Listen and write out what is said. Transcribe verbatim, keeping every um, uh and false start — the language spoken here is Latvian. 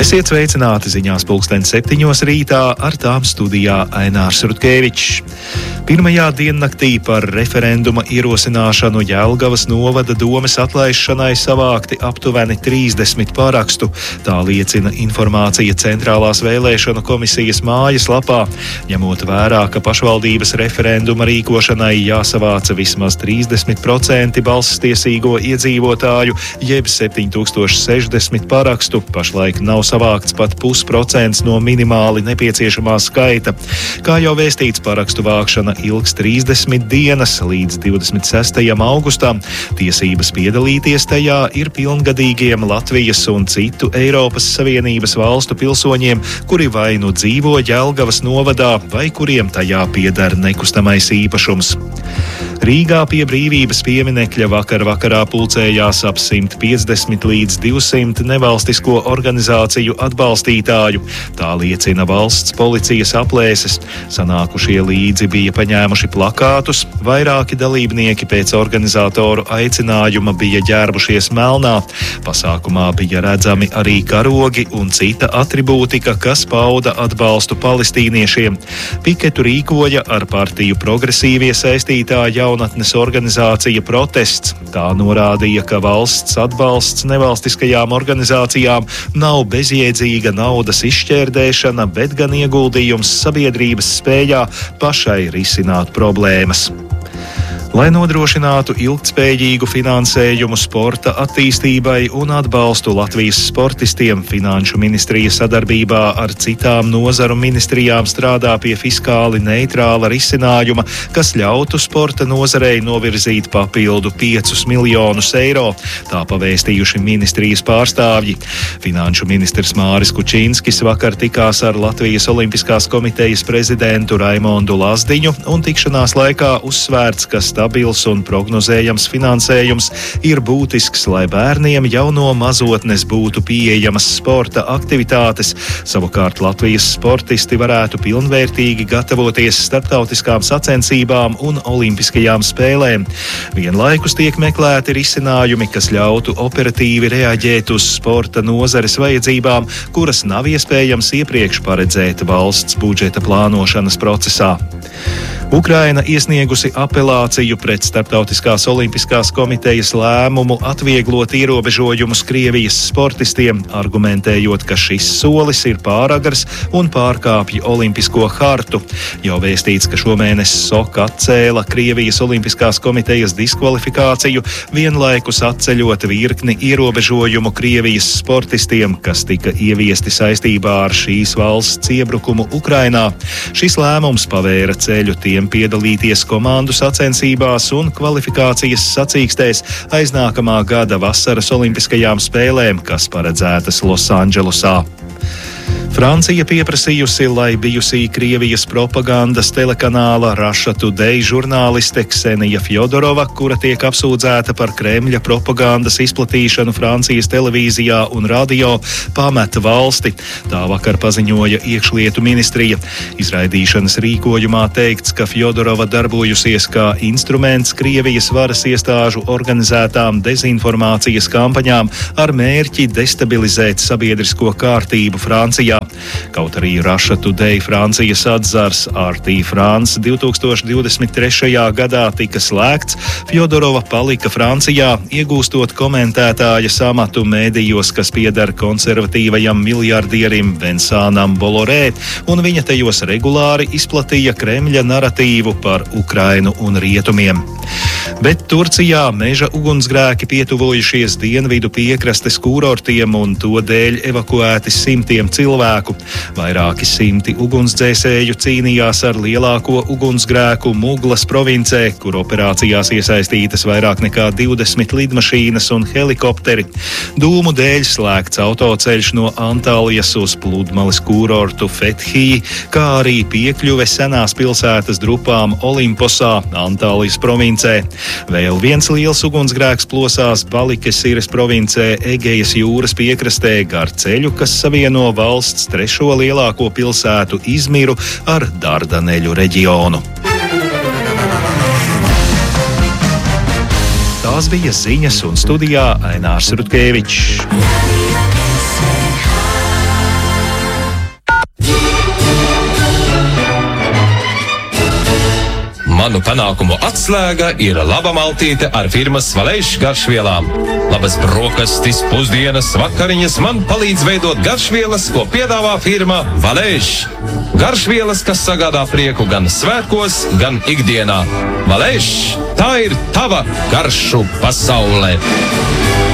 Esiet sveicināti ziņās pulksten septiņos rītā, ar tām studijā Ainārs Rutkevičs. Pirmajā diennaktī par referenduma ierosināšanu Jelgavas novada domes atlaišanai savākti aptuveni trīsdesmit parakstu. Tā liecina informācija Centrālās vēlēšanu komisijas mājaslapā. Ņemot vērā, ka pašvaldības referenduma rīkošanai jāsavāca vismaz trīsdesmit procenti balsstiesīgo iedzīvotāju, jeb septiņi tūkstoši sešdesmit parakstu, pašlaik nav savākts pat pusprocents no minimāli nepieciešamā skaita. Kā jau vēstīts, parakstu vākšana ilgs trīsdesmit dienas līdz divdesmit sestajam augustam. Tiesības piedalīties tajā ir pilngadīgiem Latvijas un citu Eiropas Savienības valstu pilsoņiem, kuri vai nu dzīvo Jelgavas novadā, vai kuriem tajā pieder nekustamais īpašums. Rīgā pie Brīvības pieminekļa vakar vakarā pulcējās ap simt piecdesmit līdz divsimt nevalstisko organizāciju atbalstītāju. Tā liecina valsts policijas aplēses. Sanākušie līdzi bija paņēmuši plakātus, vairāki dalībnieki pēc organizatoru aicinājuma bija ģērbušies melnā. Pasākumā bija redzami arī karogi un cita atribūtika, kas pauda atbalstu palestīniešiem. Piketu rīkoja ar partiju progresīvie saistītā jaunatnes organizācija Protests. Tā norādīja, ka valsts atbalsts nevalstiskajām organizācijām nav bezjēdzīga naudas izšķērdēšana, bet gan ieguldījums sabiedrības spējā pašai risināt problēmas. Lai nodrošinātu ilgtspējīgu finansējumu sporta attīstībai un atbalstu Latvijas sportistiem, Finanšu ministrija sadarbībā ar citām nozaru ministrijām strādā pie fiskāli neitrāla risinājuma, kas ļautu sporta nozarei novirzīt papildu piecus miljonus eiro. Tā pavēstījuši ministrijas pārstāvji. Finanšu ministrs Māris Kučinskis vakar tikās ar Latvijas Olimpiskās komitejas prezidentu Raimondu Lazdiņu, un tikšanās laikā uzsvērts, ka stabils un prognozējams finansējums ir būtisks, lai bērniem jau no mazotnes būtu pieejamas sporta aktivitātes. Savukārt Latvijas sportisti varētu pilnvērtīgi gatavoties starptautiskām sacensībām un olimpiskajām spēlēm. Vienlaikus tiek meklēti risinājumi, kas ļautu operatīvi reaģēt uz sporta nozares vajadzībām, kuras nav iespējams iepriekš paredzēt valsts budžeta plānošanas procesā. Ukraina iesniegusi apelāciju pret Starptautiskās olimpiskās komitejas lēmumu atvieglot ierobežojumus Krievijas sportistiem, argumentējot, ka šis solis ir pāragrs un pārkāpj olimpisko hartu. Jau vēstīts, ka šomēnes SOK atcēla Krievijas olimpiskās komitejas diskvalifikāciju, vienlaikus atceļot virkni ierobežojumu Krievijas sportistiem, kas tika ieviesti saistībā ar šīs valsts iebrukumu Ukrainā. Šis lēmums pavēra ceļu tiem piedalīties komandu sacensībās un kvalifikācijas sacīkstēs aiz nākamā gada vasaras olimpiskajām spēlēm, kas paredzētas Losandželosā. Francija pieprasījusi, lai bijusī Krievijas propagandas telekanāla Russia Today žurnāliste Ksenija Fjodorova, kura tiek apsūdzēta par Kremļa propagandas izplatīšanu Francijas televīzijā un radio, pameta valsti. Tā vakar paziņoja iekšlietu ministrija. Izraidīšanas rīkojumā teikts, ka Fjodorova darbojusies kā instruments Krievijas varas iestāžu organizētām dezinformācijas kampaņām ar mērķi destabilizēt sabiedrisko kārtību Francijā. Kaut arī Russia Today Francijas atzars R T France divi tūkstoši divdesmit trešajā gadā tika slēgts, Fjodorova palika Francijā, iegūstot komentētāja amatu mēdījos, kas pieder konservatīvajam miljardierim Vincānam Bolloré, un viņa tajos regulāri izplatīja Kremļa naratīvu par Ukrainu un rietumiem. Bet Turcijā meža ugunsgrēki pietuvojušies dienvidu piekrastes kūrortiem un to dēļ evakuēti simtiem cilvēku. Vairāki simti ugunsdzēsēju cīnījās ar lielāko ugunsgrēku Muglas provincē, kur operācijās iesaistītas vairāk nekā divdesmit lidmašīnas un helikopteri. Dūmu dēļ slēgts autoceļš no Antalijas uz pludmales kūrortu Fethī, kā arī piekļuve senās pilsētas drupām Olimposā, Antalijas provincē. Vēl viens liels ugunsgrēks plosās Balikesīras provincē Egejas jūras piekrastē gar ceļu, kas savieno valsts trešo lielāko pilsētu Izmiru ar Dardaneļu reģionu. Tās bija ziņas, un studijā Ainārs Rutkevičs. Manu panākumu atslēga ir laba maltīte ar firmas Valēš garšvielām. Labas brokastis, pusdienas, vakariņas man palīdz veidot garšvielas, ko piedāvā firma Valēš. Garšvielas, kas sagādā prieku gan svētkos, gan ikdienā. Valēš, tā ir tava garšu pasaulē.